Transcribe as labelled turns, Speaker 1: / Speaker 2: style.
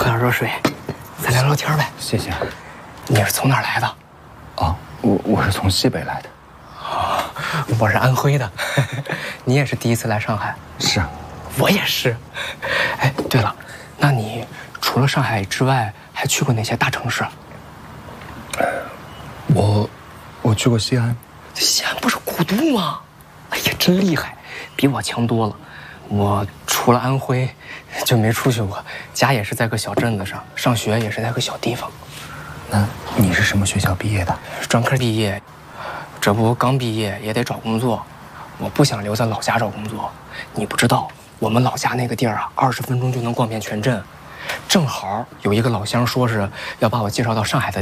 Speaker 1: 点热水，咱聊聊天呗。
Speaker 2: 谢谢。
Speaker 1: 你是从哪儿来的？
Speaker 2: 哦，我是从西北来的。
Speaker 1: 哦，我是安徽的。你也是第一次来上海？
Speaker 2: 是啊。
Speaker 1: 我也是。哎，对了，那你除了上海之外，还去过哪些大城市？
Speaker 2: 我去过西安。
Speaker 1: 西安不是古都吗？哎呀，真厉害，比我强多了。我除了安徽就没出去过，家也是在个小镇子上，上学也是在个小地方。
Speaker 2: 那你是什么学校毕业的？
Speaker 1: 专科毕业，这不刚毕业也得找工作，我不想留在老家找工作。你不知道，我们老家那个地儿啊，20分钟就能逛遍全镇。正好有一个老乡说是要把我介绍到上海的